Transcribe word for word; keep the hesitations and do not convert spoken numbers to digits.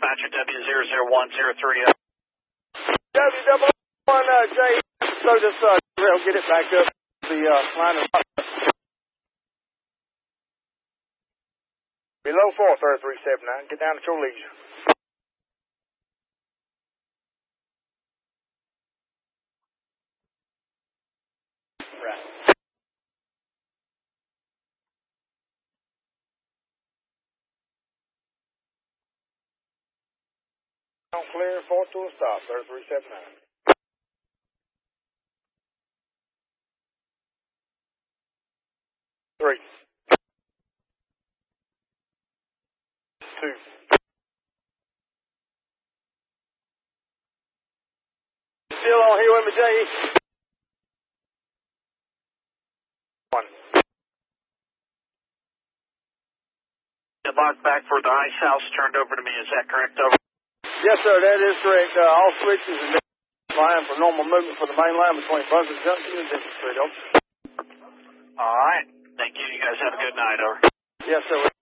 dispatcher W zero zero one zero three zero. W double one uh, J. So this uh, rail get it back up the uh, line of below four thirty-three seventy-nine. Get down at your leisure. Right. On clear, four to a stop, thirty-three seventy-nine. Three. Two. Still on here with me, J E? One. The lock back for the ice house turned over to me. Is that correct? Over. Yes, sir, that is correct. Uh, all switches and line for normal movement for the main line between Buzzard Junction and District Street. Over. All right. Thank you. You guys have a good night. Over. Yes, sir.